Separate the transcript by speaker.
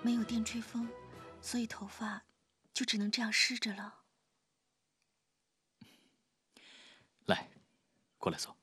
Speaker 1: 没有电吹风，所以头发就只能这样湿着了。
Speaker 2: 来，过来坐。